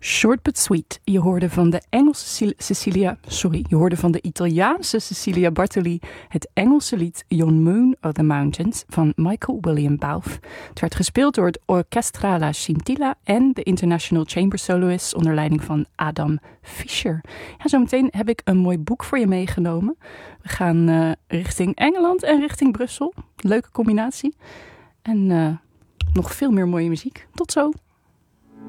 Short but sweet. Je hoorde van de je hoorde van de Italiaanse Cecilia Bartoli het Engelse lied Yon Moon of the Mountains van Michael William Balfe. Het werd gespeeld door het Orchestra La Scintilla en de International Chamber Soloists onder leiding van Adam Fischer. Ja, zometeen heb ik een mooi boek voor je meegenomen. We gaan richting Engeland en richting Brussel. Leuke combinatie. En nog veel meer mooie muziek. Tot zo!